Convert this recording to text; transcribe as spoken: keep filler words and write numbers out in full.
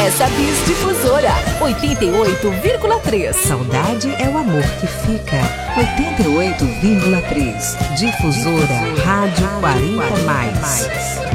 Essa Bis Difusora, oitenta e oito vírgula três. Saudade é o amor que fica. oitenta e oito vírgula três. Difusora, Rádio quarenta mais.